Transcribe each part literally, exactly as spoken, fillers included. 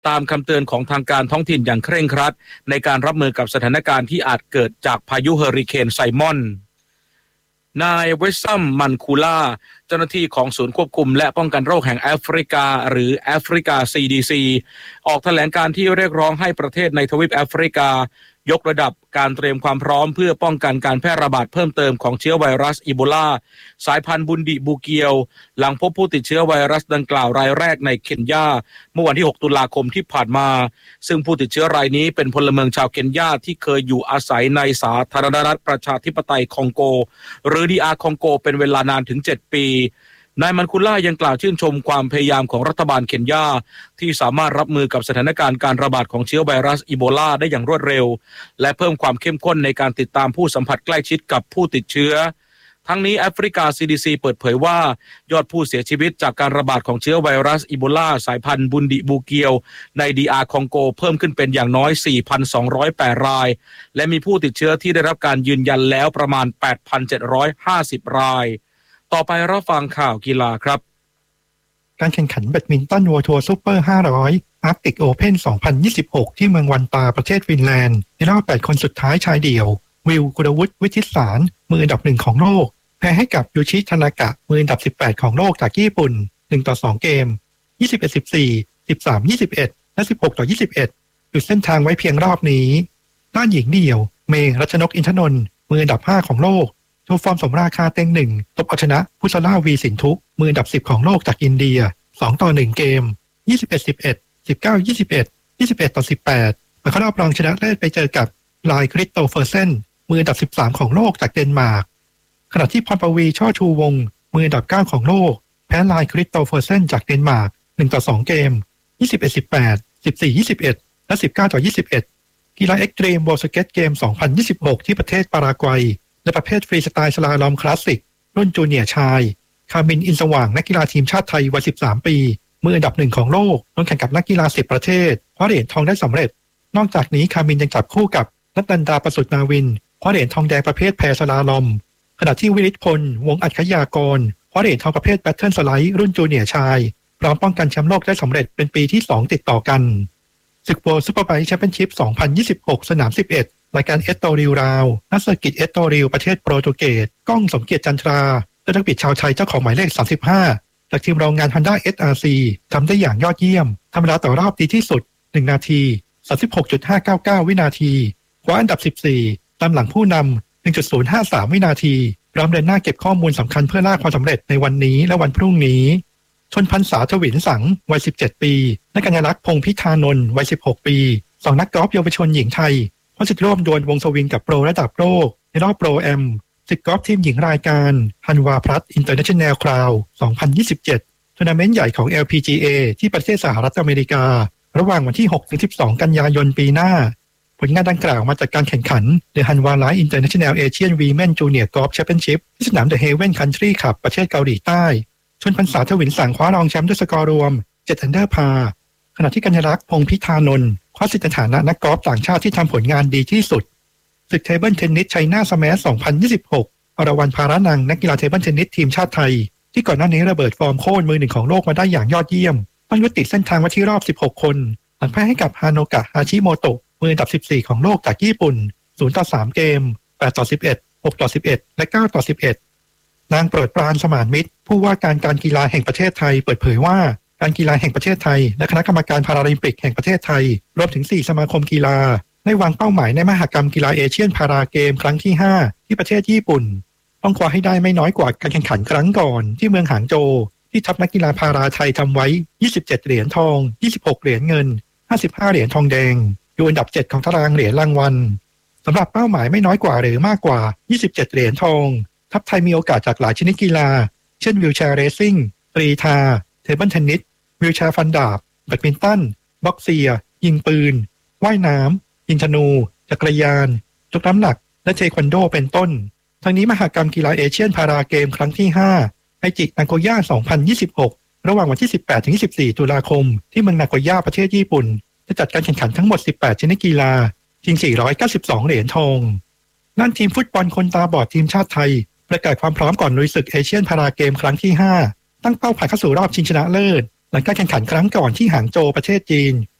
ตามคำเตือนของทางการท้องถิ่นอย่างเคร่งครัดในการรับมือกับสถานการณ์ที่อาจเกิดจากพายุเฮอริเคนไซมอนนายเวสซัมมันคูล่าเจ้าหน้าที่ของศูนย์ควบคุมและป้องกันโรคแห่งแอฟริกาหรือแอฟริกา ซี ดี ซี ออกแถลงการที่เรียกร้องให้ประเทศในทวีปแอฟริกายกระดับการเตรียมความพร้อมเพื่อป้องกันการแพร่ระบาดเพิ่มเติมของเชื้อไวรัสอีโบลาสายพันธุ์บุนดิบูเกียวหลังพบผู้ติดเชื้อไวรัสดังกล่าวรายแรกในเคนยาเมื่อวันที่หกตุลาคมที่ผ่านมาซึ่งผู้ติดเชื้อรายนี้เป็นพลเมืองชาวเคนยาที่เคยอยู่อาศัยในสาธารณรัฐประชาธิปไตยคองโกหรือ ดี อาร์ คองโกเป็นเวลานานถึงเจ็ดปีนายมันคุล่ายังกล่าวชื่นชมความพยายามของรัฐบาลเคนยาที่สามารถรับมือกับสถานการณ์การระบาดของเชื้อไวรัสอีโบลาได้อย่างรวดเร็วและเพิ่มความเข้มข้นในการติดตามผู้สัมผัสใกล้ชิดกับผู้ติดเชื้อทั้งนี้แอฟริกา ซี ดี ซี เปิดเผยว่ายอดผู้เสียชีวิตจากการระบาดของเชื้อไวรัสอีโบลาสายพันธุ์บุนดิบูเกียวใน ดี อาร์ คองโกเพิ่มขึ้นเป็นอย่างน้อย สี่พันสองร้อยแปด รายและมีผู้ติดเชื้อที่ได้รับการยืนยันแล้วประมาณ แปดพันเจ็ดร้อยห้าสิบ รายต่อไปรับฟังข่าวกีฬาครับการแข่งขันแบดมินตัน World Tour Super ห้าร้อย Arctic Open สองพันยี่สิบหกที่เมืองวันตาประเทศฟินแลนด์ในรอบแปดคนสุดท้ายชายเดี่ยววิล กุลวุฒิ วิทิตสารมืออันดับหนึ่งของโลกแพ้ให้กับยูชิ ทานากะมืออันดับสิบแปดของโลกจากญี่ปุ่นหนึ่งต่อสองเกม ยี่สิบเอ็ด สิบสี่ สิบสาม ยี่สิบเอ็ด และ สิบหกต่อยี่สิบเอ็ดหยุดเส้นทางไว้เพียงรอบนี้ด้านหญิงเดี่ยวเมย์ รัชนก อินทนนท์มืออันดับห้าของโลกโชว์ฟอร์มสมราคาเต็งหนึ่งตบเอาชนะพุซาล่าวีสินทุมืออันดับสิบของโลกจากอินเดียสองต่อหนึ่งเกม ยี่สิบเอ็ด สิบเอ็ด สิบเก้า ยี่สิบเอ็ด ยี่สิบเอ็ดต่อสิบแปดมาเข้ารอบรองชนะเลิศไปเจอกับไลคริสโตเฟอร์เซนมืออันดับสิบสามของโลกจากเดนมาร์กขณะที่พรปวีช่อชูวงศ์มืออันดับเก้าของโลกแพ้ไลคริสโตเฟอร์เซนจากเดนมาร์กหนึ่งต่อสองเกม ยี่สิบเอ็ด สิบแปด สิบสี่ ยี่สิบเอ็ด และสิบเก้าต่อยี่สิบเอ็ดกีฬาเอ็กซ์ตรีม World Skate Game สองพันยี่สิบหกที่ประเทศปารากวัยในประเภทฟรีสไตล์สลาลอมคลาสสิกรุ่นจูเนียร์ชายคามินอินสว่างนักกีฬาทีมชาติไทยวัยสิบสามปีมืออันดับหนึ่งของโลกลงแข่งกับนักกีฬาสิบประเทศคว้าเหรียญทองได้สำเร็จนอกจากนี้คามินยังจับคู่กับนัตตันดาประสุทธิ์นาวินคว้าเหรียญทองแดงประเภทแพรสลาลอมขณะที่วิริศพลวงศ์อัจฉริยากรคว้าเหรียญทองประเภทแบทเทิลสไลด์รุ่นจูเนียร์ชายพร้อมป้องกันแชมป์โลกได้สำเร็จเป็นปีที่สองติดต่อกันศึก World Superbike Championship สองพันยี่สิบหกสนามสิบเอ็ดรายการเอสโตริลราวนักเซอร์กิตเอสโตริลประเทศโปรตุเกสก้องสมเกียรติจันทรานักบิดชาวไทยเจ้าของหมายเลขสามสิบห้าจากทีมโรงงาน Honda เอส อาร์ ซี ทำได้อย่างยอดเยี่ยมทำเวลาต่อรอบดีที่สุดหนึ่งนาที สามสิบหกจุดห้าเก้าเก้า วินาทีคว้าอันดับสิบสี่ตามหลังผู้นำ หนึ่งจุดศูนย์ห้าสาม วินาทีพร้อมเดินหน้าเก็บข้อมูลสำคัญเพื่อล่าความสำเร็จในวันนี้และวันพรุ่งนี้ชนพันษาทวินสังวัยสิบเจ็ดปีนักกัญญาลักษณ์พงษ์พิธานนท์วัยสิบหกปีสองนักกอล์ฟเยาวชนหญิงไทยคว้าสิทธิ์ร่วมดวลวงสวิงกับโปรระดับโลกในรอบโปรแอมศึกกอล์ฟทีมหญิงรายการฮันวาพลัสอินเตอร์เนชั่นแนลคราวสองพันยี่สิบเจ็ดทัวร์นาเมนต์ใหญ่ของ แอล พี จี เอ ที่ประเทศสหรัฐอเมริการะหว่างวันที่หกถึงสิบสองกันยายนปีหน้าผลงานดังกล่าวมาจากการแข่งขัน The Hanwha Light International Asian Women Junior Golf Championship ที่สนาม The Haven Country Club ประเทศเกาหลีใต้ชนพันษาทวินสังคว้ารองแชมป์ด้วยสกอร์รวมเจ็ดอันเดอร์พาร์ขณะที่กัญญาลักษณ์พงษ์พิธานนท์คว้าสิทธิฐานะนักกอล์ฟต่างชาติที่ทำผลงานดีที่สุดศึกเทเบิลเทนนิสไชน่าสแมชสองพันยี่สิบหกอรวรรณภาระนังนักกีฬาเทเบิลเทนนิสทีมชาติไทยที่ก่อนหน้านี้ระเบิดฟอร์มโค่นมือหนึ่งของโลกมาได้อย่างยอดเยี่ยมต้องยุติเส้นทางไว้ที่รอบสิบหกคนหลังแพ้ให้กับฮาโนกะฮาชิโมโตะมืออันดับสิบสี่ของโลกจากญี่ปุ่นศูนย์ต่อสามเกมแปดต่อสิบเอ็ด หกต่อสิบเอ็ดและเก้าต่อสิบเอ็ดนางโปรดปรานสมานมิตรผู้ว่าการการกีฬาแห่งประเทศไทยเปิดเผยว่าการกีฬาแห่งประเทศไทยและคณะกรรมการพาราลิมปิกแห่งประเทศไทยรวมถึงสี่สมาคมกีฬาได้วางเป้าหมายในมหกรรมกีฬาเอเชียนพาราเกมครั้งที่ห้าที่ประเทศญี่ปุ่นต้องคว้าให้ได้ไม่น้อยกว่าการแข่งขันครั้งก่อนที่เมืองหางโจวที่ทัพนักกีฬาพาราไทยทำไว้ยี่สิบเจ็ดเหรียญทองยี่สิบหกเหรียญเงินห้าสิบห้าเหรียญทองแดงอยู่อันดับเจ็ดของตารางเหรียญรางวัลสำหรับเป้าหมายไม่น้อยกว่าหรือมากกว่ายี่สิบเจ็ดเหรียญทองทัพไทยมีโอกาสจากหลายชนิดกีฬาเช่นวีลแชร์เรซิ่งกรีฑาเทเบิลเทนนิสวีลแชร์ฟันดาบแบดมินตันบ็อกเซียยิงปืนว่ายน้ำยิงธนูจักรยานยกน้ำหนักและเทควันโดเป็นต้นทั้งนี้มหกรรมกีฬาเอเชียนพาราเกมครั้งที่ห้าไอจินาโกย่าสองพันยี่สิบหกระหว่างวันที่สิบแปดถึงยี่สิบสี่ตุลาคมที่เมืองนาโกย่าประเทศญี่ปุ่นจะจัดการแข่งขันทั้งหมดสิบแปดชนิดกีฬาชิงสี่ร้อยเก้าสิบสองเหรียญทองด้านทีมฟุตบอลคนตาบอดทีมชาติไทยประกาศความพร้อมก่อนลุยศึกเอเชียนพาราเกมครั้งที่ห้าตั้งเป้าผ่านเข้าสู่รอบชิงชนะเลิศหลังการแข่งขันครั้งก่อนที่หางโจวประเทศจีน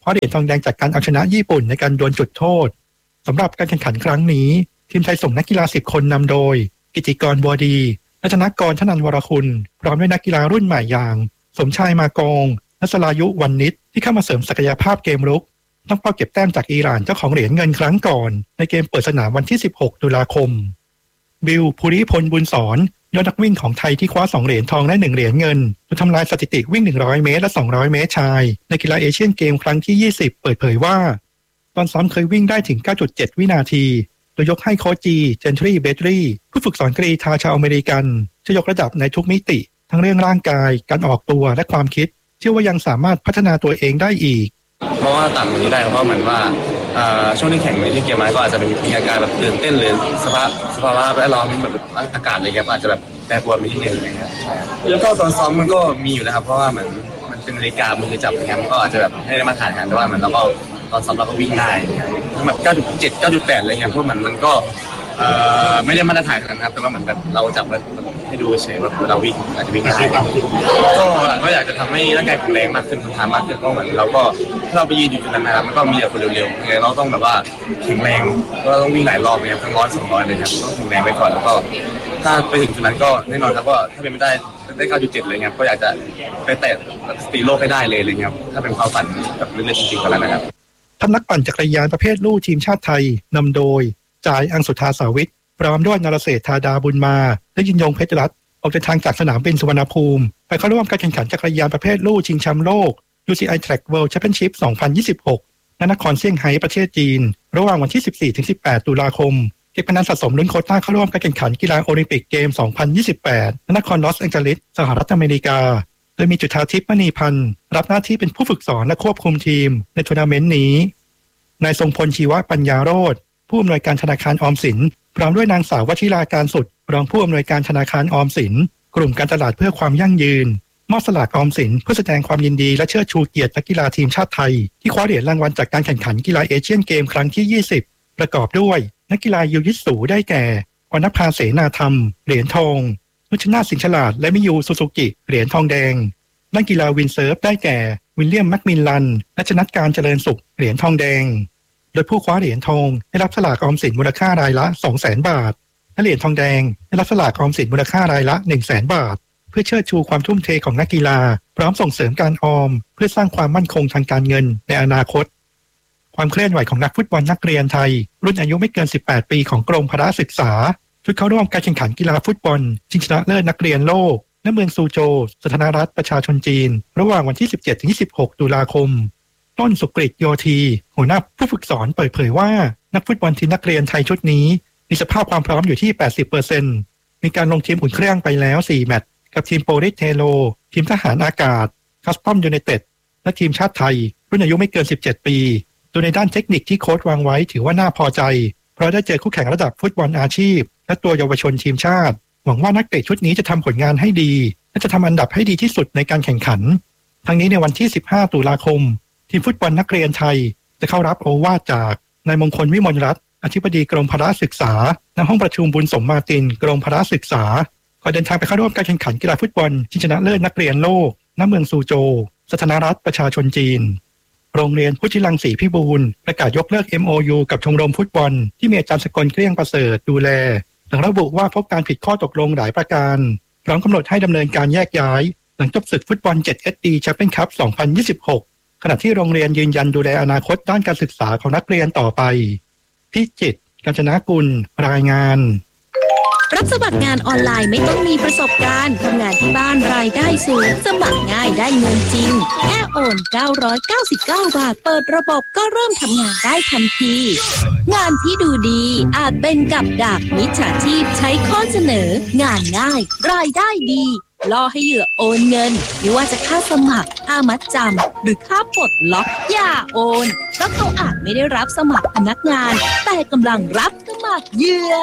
คว้าเหรียญทองแดงจากการเอาชนะญี่ปุ่นในการดวลจุดโทษสำหรับการแข่งขันครั้งนี้ทีมไทยส่งนักกีฬาสิบคนนำโดยกิติกรบัวดีรัตนกรธนันวรคุณพร้อมด้วยนักกีฬารุ่นใหม่อย่างสมชายมากองนัสรายุวรรณนิชที่เข้ามาเสริมศักยภาพเกมรุกต้องเป้าเก็บแต้มจากอิหร่านเจ้าของเหรียญเงินครั้งก่อนในเกมเปิดสนามวันที่สิบหกตุลาคมบิลภูริพลบุญสอนยอดนักวิ่งของไทยที่คว้าสองเหรียญทองและหนึ่งเหรียญเงินโดยทำลายสถิติวิ่งหนึ่งร้อยเมตรและสองร้อยเมตรชายในกีฬาเอเชียนเกมครั้งที่ยี่สิบเปิดเผยว่าตอนซ้อมเคยวิ่งได้ถึง เก้าจุดเจ็ด วินาทีโดยยกให้โค้ชจีเจนทรีเบตรีผู้ฝึกสอนกรีฑาชาวอเมริกันจะยกระดับในทุกมิติทั้งเรื่องร่างกายการออกตัวและความคิดเชื่อว่ายังสามารถพัฒนาตัวเองได้อีกเพราะว่าต่างกันนี้ได้เพราะเหมือนว่าช่วงที่แข่งในที่เกมมาก็อาจจะมีอาการแบบตื่นเต้นหรือสภาพสภาวะแวดล้อมแบบอากาศอะไรเงี้ยอาจจะแบบแปรปรวนไปนิดนึงอะไรเงี้ยแล้วก็ตอนซ้อมมันก็มีอยู่นะครับเพราะว่าเหมือนมันเป็นนาฬิกามือจับอย่างเงี้ยมันก็อาจจะแบบให้ได้มาตรฐานกันแต่ว่าเหมือนเราก็ตอนซ้อมเราก็วิ่งได้แบบ เก้าจุดเจ็ด เก้าจุดแปด อะไรเงี้ยเพราะมันมันก็ไม่ได้มาตรฐานกันนะครับแต่ว่าเหมือนแบบเราจับให้ดูเฉยว่าเราวิ่งอาจจะวิ่งได้ก็ก็อยากจะทำให้ร่างกายแข็งแรงมากขึ้นทำทานมากขึ้นเพราะเหมือนเราก็ถ้าเราไปยืนอยู่ตรงนั้นนะครับมันก็มีแต่คนเร็วๆยังไงเราต้องแบบว่าแข็งแรงก็ต้องวิ่งหลายรอบเลยครับทั้งร้อยสองร้อยเลยครับต้องแข็งแรงไปก่อนแล้วก็ถ้าไปถึงจุดนั้นก็แน่นอนครับว่าถ้าเป็นไม่ได้ได้ เก้าจุดเจ็ด เลยครับก็อยากจะไปแตะสถิติโลกให้ได้เลยเลยครับถ้าเป็นความฝันแบบเล่นๆจริงๆก็แล้วนะครับทัพนักปั่นจักรยานประเภทลู่ทีมชาติไทยนำโดยจ่ายอังสุธาสาวิทย์พร้อมด้วยนรเศรษฐธาดาบุญมาและยินยงเพชรรัตน์ออกเดินทางจากสนามบินสุวรรณภูมิไปเข้าร่วมการแข่งขันจักรยานประเภทลู่ชิงแชมป์โลก ยู ซี ไอ Track World Championship สองพันยี่สิบหกณนครเซี่ยงไฮ้ประเทศจีนระหว่างวันที่ สิบสี่ถึงสิบแปด ตุลาคมเก็บคะแนนสะสมลุ้นโควต้าเข้าร่วมการแข่งขันกีฬาโอลิมปิกเกม สองพันยี่สิบแปด ณนครลอสแองเจลิสสหรัฐอเมริกาโดยมีจุฑาทิพย์มณีพันธ์รับหน้าที่เป็นผู้ฝึกสอนและควบคุมทีมในทัวร์นาเมนต์นี้นายทรงพลชีวปัญญาโรจน์ผู้อำนวยการธนาคารออมสินพร้อมด้วยนางสาววชิราการสุดรองผู้อำนวยการธนาคารออมสินกลุ่มการตลาดเพื่อความยั่งยืนมอบสลากออมสินเพื่อแสดงความยินดีและเชิดชูเกียรตินักกีฬาทีมชาติไทยที่คว้าเหรียญรางวัลจากการแข่งขันกีฬาเอเชียนเกมครั้งที่ยี่สิบประกอบด้วยนักกีฬายูยิสูได้แก่วรรณภาเสนาธรรมเหรียญทองนุชนาถสิงห์ฉลาดและมิยูซูซูกิเหรียญทองแดงนักกีฬาวินเซิร์ฟได้แก่วิลเลียมแมคมิลลันและชนัดการเจริญสุขเหรียญทองแดงโดยผู้คว้าเหรียญทองได้รับสลากออมสินมูลค่ารายละ สองแสน บาทและเหรียญทองแดงได้รับสลากออมสินมูลค่ารายละ หนึ่งแสน บาทเพื่อเชิดชูความทุ่มเทของนักกีฬาพร้อมส่งเสริมการออมเพื่อสร้างความมั่นคงทางการเงินในอนาคตความเคลื่อนไหวของนักฟุตบอลนักเรียนไทยรุ่นอายุไม่เกินสิบแปดปีของกรมพละศึกษาชุดเข้าร่วมการแข่งขันกีฬาฟุตบอลชิงชนะเลิศนักเรียนโลกณเมืองซูโจวสาธารณรัฐประชาชนจีนระหว่างวันที่ สิบเจ็ดถึงยี่สิบหก ตุลาคมต้นสุกฤตโยธีหัวหน้าผู้ฝึกสอนเปิดเผยว่านักฟุตบอลทีมนักเรียนไทยชุดนี้มีสภาพความพร้อมอยู่ที่ แปดสิบเปอร์เซ็นต์ มีการลงทีมอุ่นเครื่องไปแล้วสี่แมตช์กับทีมโปลิสเทโลทีมทหารอากาศคัสตอมยูไนเต็ดและทีมชาติไทยรุ่นอายุไม่เกินสิบเจ็ดปีโดยในด้านเทคนิคที่โค้ชวางไว้ถือว่าน่าพอใจเพราะได้เจอคู่แข่งระดับฟุตบอลอาชีพและตัวเยาวชนทีมชาติหวังว่านักเตะชุดนี้จะทำผลงานให้ดีและจะทำอันดับให้ดีที่สุดในการแข่งขันทั้งนี้ในวันที่สิบห้าตุลาคมทีมฟุตบอลนักเรียนไทยจะเข้ารับโอวาทจากนายมงคลวิมลรัตน์อธิบดีกรมพละศึกษาณห้องประชุมบุญสมมาตินกรมพละศึกษาก่อนเดินทางไปเข้าร่วมการแข่งขันกีฬาฟุตบอลชิงชนะเลิศนักเรียนโลกณเมืองซูโจวสาธารณรัฐประชาชนจีนโรงเรียนพุทธิรังสีพิบูลประกาศยกเลิก เอ็ม โอ ยู กับชมรมฟุตบอลที่มีอาจารย์สกลเกลี้ยงประเสริฐดูแลหลังระบุว่าพบการผิดข้อตกลงหลายประการพร้อมกำหนดให้ดำเนินการแยกย้ายหลังจบศึกฟุตบอล เจ็ด เอส ดี Champions Cup สองพันยี่สิบหกขณะที่โรงเรียนยืนยันดูแลอนาคตด้านการศึกษาของนักเรียนต่อไปพิจิตรกาญจนากุลรายงานรับสมัครงานออนไลน์ไม่ต้องมีประสบการณ์ทำงานที่บ้านรายได้สูงสมัครง่ายได้เงินจริงแค่โอนเก้าร้อยเก้าสิบเก้าบาทเปิดระบบก็เริ่มทำงานได้ทันทีงานที่ดูดีอาจเป็นกับดักมิจฉาชีพใช้ข้อเสนองานง่ายรายได้ดีล่อให้เหยื่อโอนเงินไม่ว่าจะค่าสมัครค่ามัดจำหรือค่าปลดล็อกอย่าโอนเพราะเขาอาจไม่ได้รับสมัครพนักงานแต่กำลังรับสมัครเหยื่อ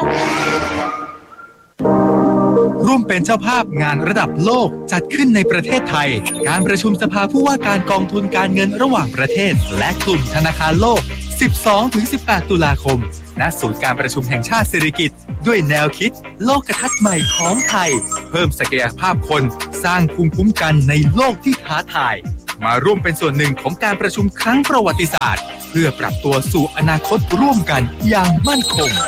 ร่วมเป็นเจ้าภาพงานระดับโลกจัดขึ้นในประเทศไทยการประชุมสภาผู้ว่าการกองทุนการเงินระหว่างประเทศและกลุ่มธนาคารโลก สิบสองถึงสิบแปด ตุลาคมณศูนย์การประชุมแห่งชาติสิริกิติ์ด้วยแนวคิดโลกทัศน์ใหม่ของไทยเพิ่มศักยภาพคนสร้างภูมิคุ้มกันในโลกที่ท้าทายมาร่วมเป็นส่วนหนึ่งของการประชุมครั้งประวัติศาสตร์เพื่อปรับตัวสู่อนาคตร่วมกันอย่างมั่นคง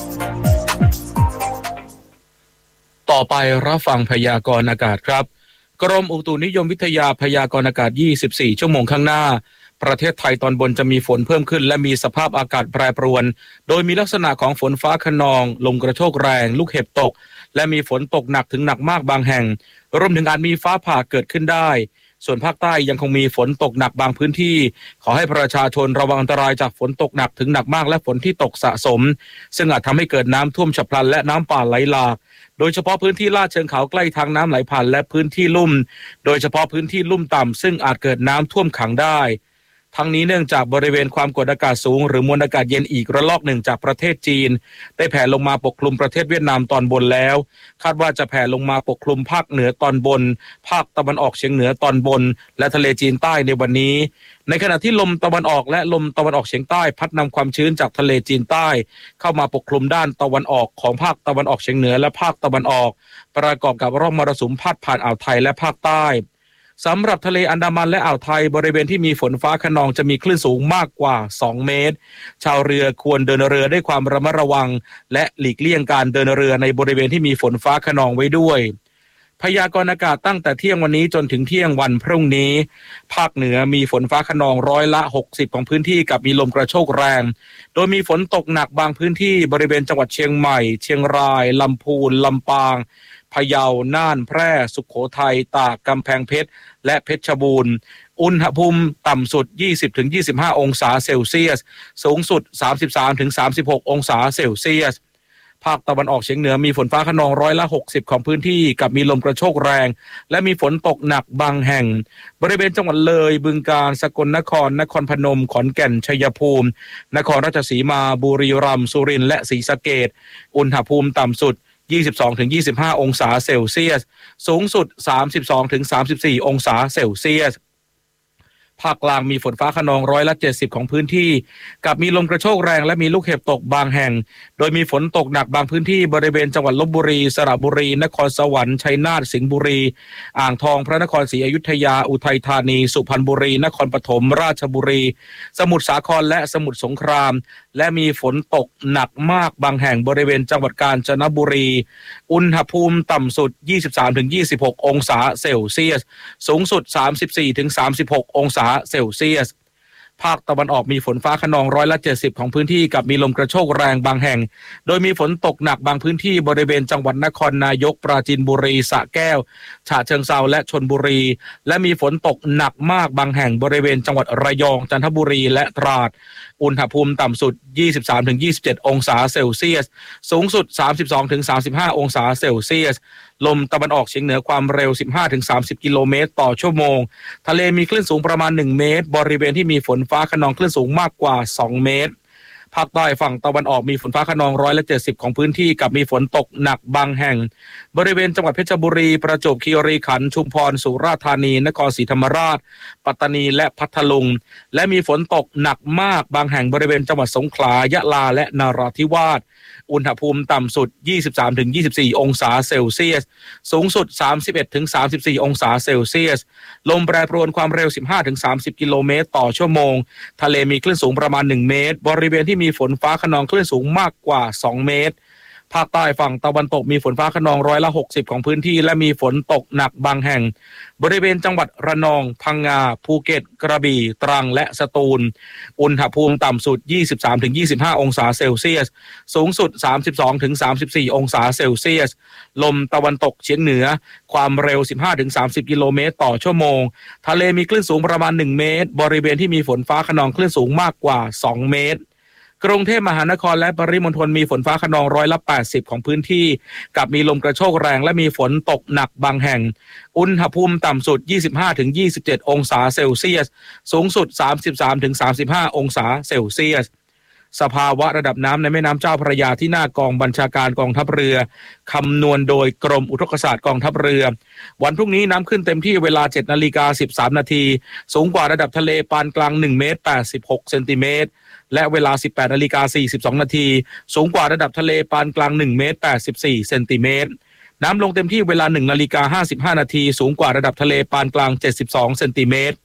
ต่อไปรับฟังพยากรณ์อากาศครับกรมอุตุนิยมวิทยาพยากรณ์อากาศยี่สิบสี่ชั่วโมงข้างหน้าประเทศไทยตอนบนจะมีฝนเพิ่มขึ้นและมีสภาพอากาศแปรปรวนโดยมีลักษณะของฝนฟ้าคะนองลมกระโชกแรงลูกเห็บตกและมีฝนตกหนักถึงหนักมากบางแห่งรวมถึงอาจมีฟ้าผ่าเกิดขึ้นได้ส่วนภาคใต้ยังคงมีฝนตกหนักบางพื้นที่ขอให้ประชาชนระวังอันตรายจากฝนตกหนักถึงหนักมากและฝนที่ตกสะสมซึ่งอาจทำให้เกิดน้ำท่วมฉับพลันและน้ำป่าไหลหลากโดยเฉพาะพื้นที่ลาดเชิงเขาใกล้ทางน้ำไหลผ่านและพื้นที่ลุ่มโดยเฉพาะพื้นที่ลุ่มต่ำซึ่งอาจเกิดน้ำท่วมขังได้ทั้งนี้เนื่องจากบริเวณความกดอากาศสูงหรือมวลอากาศเย็นอีกระลอกหนึ่งจากประเทศจีนได้แผ่ลงมาปกคลุมประเทศเวียดนามตอนบนแล้วคาดว่าจะแผ่ลงมาปกคลุมภาคเหนือตอนบนภาคตะวันออกเฉียงเหนือตอนบนและทะเลจีนใต้ในวันนี้ในขณะที่ลมตะวันออกและลมตะวันออกเฉียงใต้พัดนำความชื้นจากทะเลจีนใต้เข้ามาปกคลุมด้านตะวันออกของภาคตะวันออกเฉียงเหนือและภาคตะวันออกประกอบกับร่องมรสุมพาดผ่านอ่าวไทยและภาคใต้สำหรับทะเลอันดามันและอ่าวไทยบริเวณที่มีฝนฟ้าคะนองจะมีคลื่นสูงมากกว่าสองเมตรชาวเรือควรเดินเรือด้วยความระมัดระวังและหลีกเลี่ยงการเดินเรือในบริเวณที่มีฝนฟ้าคะนองไว้ด้วยพยากรณ์อากาศตั้งแต่เที่ยงวันนี้จนถึงเที่ยงวันพรุ่งนี้ภาคเหนือมีฝนฟ้าคะนองร้อยละหกสิบของพื้นที่กับมีลมกระโชกแรงโดยมีฝนตกหนักบางพื้นที่บริเวณจังหวัดเชียงใหม่เชียงรายลำพูนลำปางพะเยาน่านแพร่สุโขทัยตากกำแพงเพชรและเพชรบูรณ์อุณหภูมิต่ำสุด ยี่สิบถึงยี่สิบห้า องศาเซลเซียสสูงสุด สามสิบสามถึงสามสิบหก องศาเซลเซียสภาคตะวันออกเฉียงเหนือมีฝนฟ้าคะนองร้อยละหกสิบของพื้นที่กับมีลมกระโชกแรงและมีฝนตกหนักบางแห่งบริเวณจังหวัดเลยบึงกาฬสกลนครนครพนมขอนแก่นชัยภูมินครราชสีมาบุรีรัมย์สุรินทร์และศรีสะเกษอุณหภูมิต่ำสุดยี่สิบสองถึงยี่สิบห้า องศาเซลเซียสสูงสุด สามสิบสองถึงสามสิบสี่ องศาเซลเซียสภาคกลางมีฝนฟ้าคะนองร้อยละเจ็ดสิบของพื้นที่กับมีลมกระโชกแรงและมีลูกเห็บตกบางแห่งโดยมีฝนตกหนักบางพื้นที่บริเวณจังหวัดลพบุรีสระบุรีนครสวรรค์ชัยนาทสิงห์บุรีอ่างทองพระนครศรีอยุธยาอุทัยธานีสุพรรณบุรีนครปฐมราชบุรีสมุทรสาครและสมุทรสงครามและมีฝนตกหนักมากบางแห่งบริเวณจังหวัดกาญจนบุรีอุณหภูมิต่ำสุด ยี่สิบสามถึงยี่สิบหก องศาเซลเซียสสูงสุด สามสิบสี่ถึงสามสิบหก องศาเซลเซียสภาคตะวันออกมีฝนฟ้าคะนองร้อยละเจ็ดสิบของพื้นที่กับมีลมกระโชกแรงบางแห่งโดยมีฝนตกหนักบางพื้นที่บริเวณจังหวัดนครนายกปราจีนบุรีสระแก้วฉะเชิงเทราและชลบุรีและมีฝนตกหนักมากบางแห่งบริเวณจังหวัดระยองจันทบุรีและตราดอุณหภูมิต่ำสุด ยี่สิบสามถึงยี่สิบเจ็ด องศาเซลเซียสสูงสุด สามสิบสองถึงสามสิบห้า องศาเซลเซียสลมตะวันออกเฉียงเหนือความเร็ว สิบห้าถึงสามสิบ กิโลเมตรต่อชั่วโมงทะเลมีคลื่นสูงประมาณหนึ่งเมตรบริเวณที่มีฝนฟ้าคะนองคลื่นสูงมากกว่าสองเมตรภาคใต้ฝั่งตะวันออกมีฝนฟ้าคะนองร้อยละเจ็ดสิบของพื้นที่กับมีฝนตกหนักบางแห่งบริเวณจังหวัดเพชรบุรีประจวบคีรีขันธ์ชุมพรสุราษฎร์ธานีนครศรีธรรมราชปัตตานีและพัทลุงและมีฝนตกหนักมากบางแห่งบริเวณจังหวัดสงขลายะลาและนราธิวาสอุณหภูมิต่ำสุด ยี่สิบสามถึงยี่สิบสี่ องศาเซลเซียสสูงสุด สามสิบเอ็ดถึงสามสิบสี่ องศาเซลเซียสลมแปรปรวนความเร็ว สิบห้าถึงสามสิบ กิโลเมตรต่อชั่วโมงทะเลมีคลื่นสูงประมาณหนึ่งเมตรบริเวณที่มีฝนฟ้าคะนองคลื่นสูงมากกว่าสองเมตรภาคใต้ฝั่งตะวันตกมีฝนฟ้าคะนองร้อยละหกสิบของพื้นที่และมีฝนตกหนักบางแห่งบริเวณจังหวัดระนองพังงาภูเก็ตกระบี่ตรังและสตูลอุณหภูมิต่ำสุด ยี่สิบสามถึงยี่สิบห้า องศาเซลเซียสสูงสุด สามสิบสองถึงสามสิบสี่ องศาเซลเซียสลมตะวันตกเฉียงเหนือความเร็ว สิบห้าถึงสามสิบ กิโลเมตรต่อชั่วโมงทะเลมีคลื่นสูงประมาณหนึ่งเมตรบริเวณที่มีฝนฟ้าคะนองคลื่นสูงมากกว่าสองเมตรกรุงเทพมหานครและปริมณฑลมีฝนฟ้าคะนองร้อยละแปดสิบของพื้นที่กับมีลมกระโชกแรงและมีฝนตกหนักบางแห่งอุณหภูมิต่ำสุด ยี่สิบห้าถึงยี่สิบเจ็ด องศาเซลเซียสสูงสุด สามสิบสามถึงสามสิบห้า องศาเซลเซียสสภาวะระดับน้ำในแม่น้ำเจ้าพระยาที่หน้ากองบัญชาการกองทัพเรือคำนวณโดยกรมอุทกศาสตร์กองทัพเรือวันพรุ่งนี้น้ำขึ้นเต็มที่เวลา เจ็ดนาฬิกาสิบสามนาทีสูงกว่าระดับทะเลปานกลางหนึ่งเมตรแปดสิบหกเซนติเมตรและเวลา สิบแปดนาฬิกาสี่สิบสองนาทีสูงกว่าระดับทะเลปานกลางหนึ่งเมตรแปดสิบสี่เซนติเมตรน้ำลงเต็มที่เวลาหนึ่งนาฬิกาห้าสิบห้านาทีสูงกว่าระดับทะเลปานกลางเจ็ดสิบสองเซนติเมตร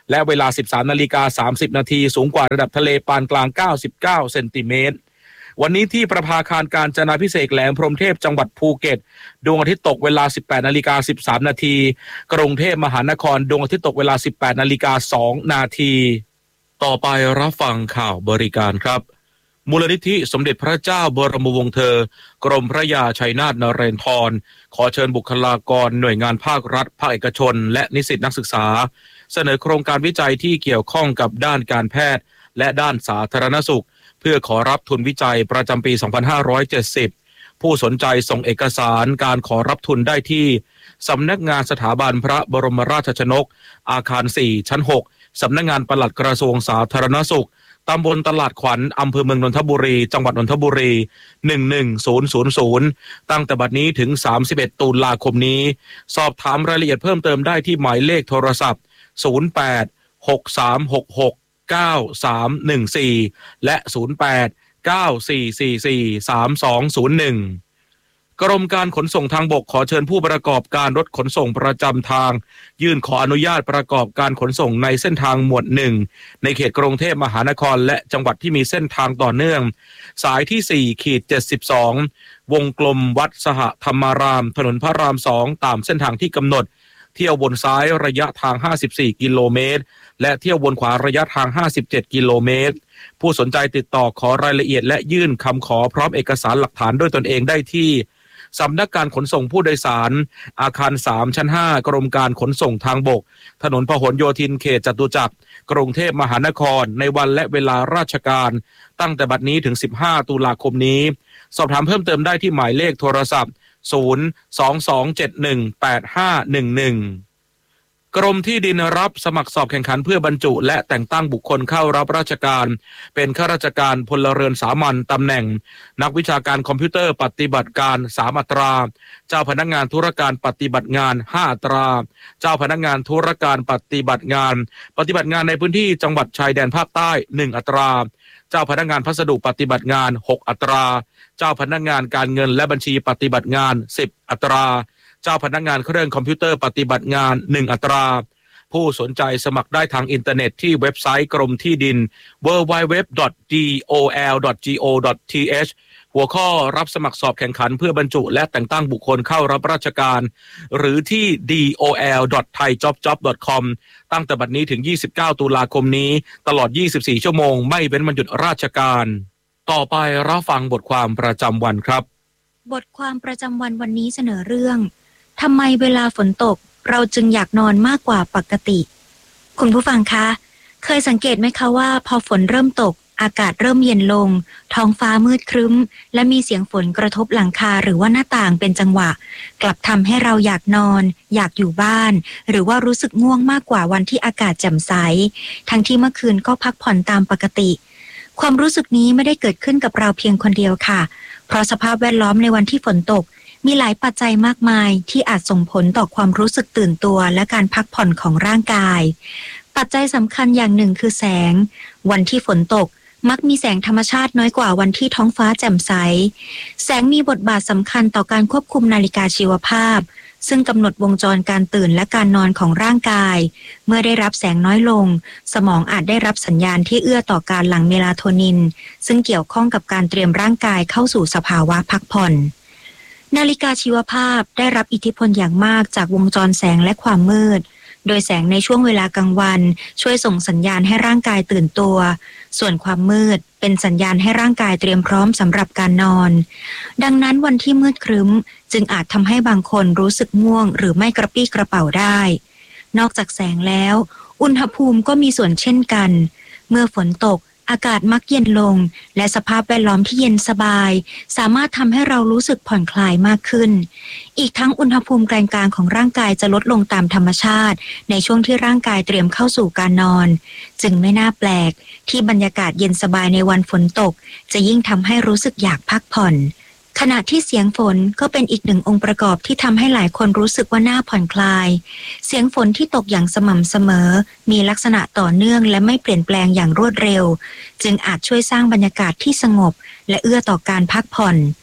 และเวลา สิบสามนาฬิกาสามสิบนาทีสูงกว่าระดับทะเลปานกลางเก้าสิบเก้าเซนติเมตรวันนี้ที่ประภาคารกาญจนาภิเษกแหลมพรหมเทพจังหวัดภูเก็ตดวงอาทิตย์ตกเวลา สิบแปดนาฬิกาสิบสามนาทีกรุงเทพมหานครดวงอาทิตย์ตกเวลา สิบแปดนาฬิกาสองนาทีต่อไปรับฟังข่าวบริการครับมูลนิธิสมเด็จพระเจ้าบรมวงศ์เธอกรมพระยาชัยนาทนเรนทรขอเชิญบุคลากรหน่วยงานภาครัฐภาคเอกชนและนิสิตนักศึกษาเสนอโครงการวิจัยที่เกี่ยวข้องกับด้านการแพทย์และด้านสาธารณสุขเพื่อขอรับทุนวิจัยประจำปี สองพันห้าร้อยเจ็ดสิบ ผู้สนใจส่งเอกสารการขอรับทุนได้ที่สำนักงานสถาบันพระบรมราชชนกอาคาร สี่ ชั้น หก สำนักงานปลัดกระทรวงสาธารณสุขตำบลตลาดขวัญอำเภอเมืองนนทบุรีจังหวัดนนทบุรีหนึ่งหนึ่งศูนย์ศูนย์ศูนย์ตั้งแต่บัดนี้ถึงสามสิบเอ็ดตุลาคมนี้สอบถามรายละเอียดเพิ่มเติมได้ที่หมายเลขโทรศัพท์ศูนย์ แปด หก สาม หก หก เก้า สาม หนึ่ง สี่และศูนย์ แปด เก้า สี่ สี่ สี่ สาม สอง ศูนย์ หนึ่งกรมการขนส่งทางบกขอเชิญผู้ประกอบการรถขนส่งประจำทางยื่นขออนุญาตประกอบการขนส่งในเส้นทางหมวดหนึ่งในเขตกรุงเทพมหานครและจังหวัดที่มีเส้นทางต่อเนื่องสายที่ สี่ เจ็ดสิบสอง วงกลมวัดสหธรรมารามถนนพระรามสองตามเส้นทางที่กำหนดเที่ยววนซ้ายระยะทางห้าสิบสี่กิโลเมตรและเที่ยววนขวาระยะทางห้าสิบเจ็ดกิโลเมตรผู้สนใจติดต่อขอรายละเอียดและยื่นคำขอพร้อมเอกสารหลักฐานด้วยตนเองได้ที่สำนักการขนส่งผู้โดยสารอาคารสามชั้นห้ากรมการขนส่งทางบกถนนพหลโยธินเขตจตุจักรกรุงเทพมหานครในวันและเวลาราชการตั้งแต่บัดนี้ถึงสิบห้าตุลาคมนี้สอบถามเพิ่มเติมได้ที่หมายเลขโทรศัพท์ศูนย์ สอง สอง เจ็ด หนึ่ง แปด ห้า หนึ่ง หนึ่งกรมที่ดินรับสมัครสอบแข่งขันเพื่อบรรจุและแต่งตั้งบุคคลเข้ารับราชการเป็นข้าราชการพลเรือนสามัญตำแหน่งนักวิชาการคอมพิวเตอร์ปฏิบัติการสามอัตราเจ้าพนักงานธุรการปฏิบัติงานห้าอัตราเจ้าพนักงานธุรการปฏิบัติงานปฏิบัติงานในพื้นที่จังหวัดชายแดนภาคใต้หนึ่งอัตราเจ้าพนักงานพัสดุปฏิบัติงานหกอัตราเจ้าพนักงานการเงินและบัญชีปฏิบัติงานสิบอัตราเจ้าพนักงานเครื่องคอมพิวเตอร์ปฏิบัติงานหนึ่งอัตราผู้สนใจสมัครได้ทางอินเทอร์เน็ตที่เว็บไซต์กรมที่ดิน ดับเบิลยู ดับเบิลยู ดับเบิลยู ดอท ดี โอ แอล ดอท จี โอ ดอท ที เอช หัวข้อรับสมัครสอบแข่งขันเพื่อบรรจุและแต่งตั้งบุคคลเข้ารับราชการหรือที่ ดี โอ แอล ดอท ไทยจ็อบจ็อบ ดอท คอม ตั้งแต่บัดนี้ถึงยี่สิบเก้าตุลาคมนี้ตลอดยี่สิบสี่ชั่วโมงไม่เว้นวันหยุดราชการต่อไปรับฟังบทความประจำวันครับบทความประจำวันวันนี้เสนอเรื่องทำไมเวลาฝนตกเราจึงอยากนอนมากกว่าปกติคุณผู้ฟังคะเคยสังเกตไหมคะว่าพอฝนเริ่มตกอากาศเริ่มเย็นลงท้องฟ้ามืดครึ้มและมีเสียงฝนกระทบหลังคาหรือว่าหน้าต่างเป็นจังหวะกลับทำให้เราอยากนอนอยากอยู่บ้านหรือว่ารู้สึกง่วงมากกว่าวันที่อากาศแจ่มใสทั้งที่เมื่อคืนก็พักผ่อนตามปกติความรู้สึกนี้ไม่ได้เกิดขึ้นกับเราเพียงคนเดียวค่ะเพราะสภาพแวดล้อมในวันที่ฝนตกมีหลายปัจจัยมากมายที่อาจส่งผลต่อความรู้สึกตื่นตัวและการพักผ่อนของร่างกายปัจจัยสำคัญอย่างหนึ่งคือแสงวันที่ฝนตกมักมีแสงธรรมชาติน้อยกว่าวันที่ท้องฟ้าแจ่มใสแสงมีบทบาทสำคัญต่อการควบคุมนาฬิกาชีวภาพซึ่งกำหนดวงจรการตื่นและการนอนของร่างกายเมื่อได้รับแสงน้อยลงสมองอาจได้รับสัญญาณที่เอื้อต่อการหลั่งเมลาโทนินซึ่งเกี่ยวข้องกับการเตรียมร่างกายเข้าสู่สภาวะพักผ่อนนาฬิกาชีวภาพได้รับอิทธิพลอย่างมากจากวงจรแสงและความมืดโดยแสงในช่วงเวลากลางวันช่วยส่งสัญญาณให้ร่างกายตื่นตัวส่วนความมืดเป็นสัญญาณให้ร่างกายเตรียมพร้อมสำหรับการนอนดังนั้นวันที่มืดครึ้มจึงอาจทำให้บางคนรู้สึกง่วงหรือไม่กระปรี้กระเป๋าได้นอกจากแสงแล้วอุณหภูมิก็มีส่วนเช่นกันเมื่อฝนตกอากาศมักเย็นลงและสภาพแวดล้อมที่เย็นสบายสามารถทำให้เรารู้สึกผ่อนคลายมากขึ้นอีกทั้งอุณหภูมิกลางๆของร่างกายจะลดลงตามธรรมชาติในช่วงที่ร่างกายเตรียมเข้าสู่การนอนจึงไม่น่าแปลกที่บรรยากาศเย็นสบายในวันฝนตกจะยิ่งทำให้รู้สึกอยากพักผ่อนขณะที่เสียงฝนก็เป็นอีกหนึ่งองค์ประกอบที่ทำให้หลายคนรู้สึกว่าน่าผ่อนคลายเสียงฝนที่ตกอย่างสม่ำเสมอมีลักษณะต่อเนื่องและไม่เปลี่ยนแปลงอย่างรวดเร็วจึงอาจช่วยสร้างบรรยากาศที่สงบและเอื้อต่อการพักผ่อน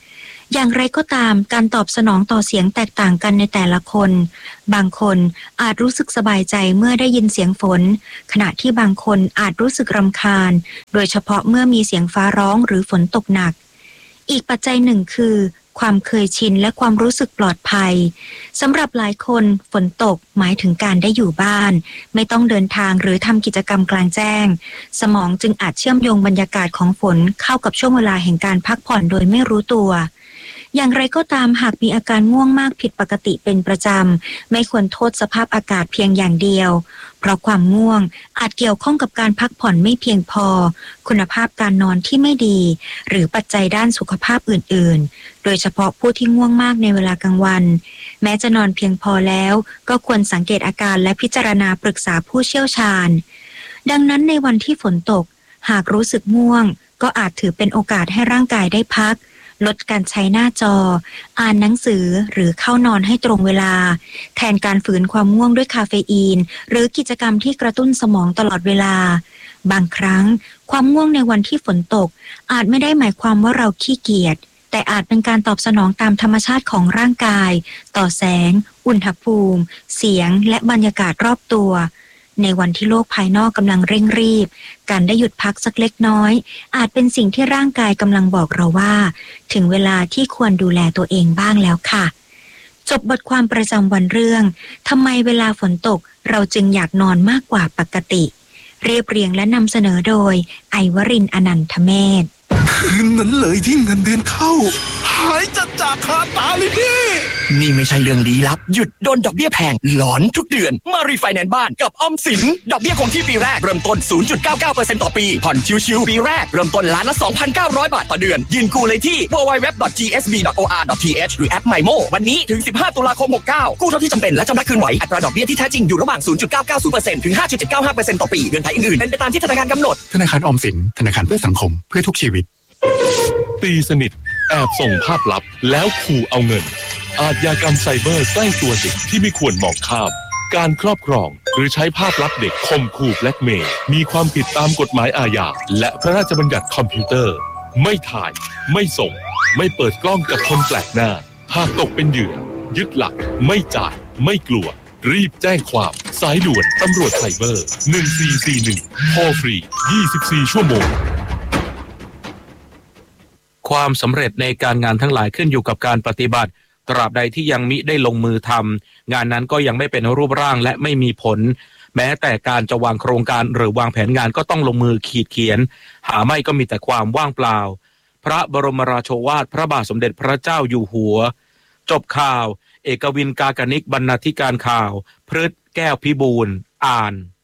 อย่างไรก็ตามการตอบสนองต่อเสียงแตกต่างกันในแต่ละคนบางคนอาจรู้สึกสบายใจเมื่อได้ยินเสียงฝนขณะที่บางคนอาจรู้สึกรำคาญโดยเฉพาะเมื่อมีเสียงฟ้าร้องหรือฝนตกหนักอีกปัจจัยหนึ่งคือความเคยชินและความรู้สึกปลอดภัยสำหรับหลายคนฝนตกหมายถึงการได้อยู่บ้านไม่ต้องเดินทางหรือทำกิจกรรมกลางแจ้งสมองจึงอาจเชื่อมโยงบรรยากาศของฝนเข้ากับช่วงเวลาแห่งการพักผ่อนโดยไม่รู้ตัวอย่างไรก็ตามหากมีอาการง่วงมากผิดปกติเป็นประจำไม่ควรโทษสภาพอากาศเพียงอย่างเดียวเพราะความง่วงอาจเกี่ยวข้องกับการพักผ่อนไม่เพียงพอคุณภาพการนอนที่ไม่ดีหรือปัจจัยด้านสุขภาพอื่นๆโดยเฉพาะผู้ที่ง่วงมากในเวลากลางวันแม้จะนอนเพียงพอแล้วก็ควรสังเกตอาการและพิจารณาปรึกษาผู้เชี่ยวชาญดังนั้นในวันที่ฝนตกหากรู้สึกง่วงก็อาจถือเป็นโอกาสให้ร่างกายได้พักลดการใช้หน้าจออ่านหนังสือหรือเข้านอนให้ตรงเวลาแทนการฝืนความง่วงด้วยคาเฟอีนหรือกิจกรรมที่กระตุ้นสมองตลอดเวลาบางครั้งความง่วงในวันที่ฝนตกอาจไม่ได้หมายความว่าเราขี้เกียจแต่อาจเป็นการตอบสนองตามธรรมชาติของร่างกายต่อแสงอุณหภูมิเสียงและบรรยากาศรอบตัวในวันที่โลกภายนอกกำลังเร่งรีบการได้หยุดพักสักเล็กน้อยอาจเป็นสิ่งที่ร่างกายกำลังบอกเราว่าถึงเวลาที่ควรดูแลตัวเองบ้างแล้วค่ะจบบทความประจำวันเรื่องทำไมเวลาฝนตกเราจึงอยากนอนมากกว่าปกติเรียบเรียงและนำเสนอโดยไอวรินทร์อนันทเมธคืนนั้นเลยที่เงินเดือนเข้าหายจัดจากคาตาเลยพี่นี่ไม่ใช่เรื่องลี้ลับหยุดโดนดอกเบี้ยแพงหลอนทุกเดือนมารีไฟแนนซ์บ้านกับออมสินดอกเบี้ยคงที่ปีแรกเริ่มต้น ศูนย์จุดเก้าเก้าเปอร์เซ็นต์ ต่อปีผ่อนชิวๆปีแรกเริ่มต้นล้านละ สองพันเก้าร้อย บาทต่อเดือนยื่นกู้เลยที่ ดับเบิลยู ดับเบิลยู ดับเบิลยู ดอท จี เอส บี ดอท โอ อาร์ ดอท ที เอช หรือแอป ไมโม วันนี้ถึงสิบห้าตุลาคมหกสิบเก้ากู้เท่าที่จำเป็นและชำระคืนไหวอัตราดอกเบี้ยที่แท้จริงอยู่ระหว่าง ศูนย์จุดเก้าเก้าศูนย์เปอร์เซ็นต์ ถึง ห้าจุดเจ็ดเก้าห้าเปอร์เซ็นต์ ต่อปีเงื่อนไขอื่นๆเป็นไปตามที่ธนาคารกำหนดธนาคารออมสินธนาคารเพื่อสังคมเพื่อทุกชีวิตตีสนิทแอบส่งภาพลับแล้วขู่เอาเงินอาชญากรรมไซเบอร์ใกล้ตัวเด็กที่ไม่ควรมองข้ามการครอบครองหรือใช้ภาพลับเด็กข่มขู่แบล็กเมย์มีความผิดตามกฎหมายอาญาและพระราชบัญญัติคอมพิวเตอร์ไม่ถ่ายไม่ส่งไม่เปิดกล้องกับคนแปลกหน้าหากตกเป็นเหยื่อยึดหลักไม่จ่ายไม่กลัวรีบแจ้งความสายด่วนตำรวจไซเบอร์หนึ่งสี่สี่หนึ่งโทรฟรียี่สิบสี่ชั่วโมงความสำเร็จในการงานทั้งหลายขึ้นอยู่กับการปฏิบัติตราบใดที่ยังมิได้ลงมือทำงานนั้นก็ยังไม่เป็นรูปร่างและไม่มีผลแม้แต่การจะวางโครงการหรือวางแผนงานก็ต้องลงมือขีดเขียนหาไม่ก็มีแต่ความว่างเปล่าพระบรมราโชวาทพระบาทสมเด็จพระเจ้าอยู่หัวจบข่าวเอกวินกากนิกบรรณาธิการข่าวพฤทธิ์แก้วพิบูลอ่าน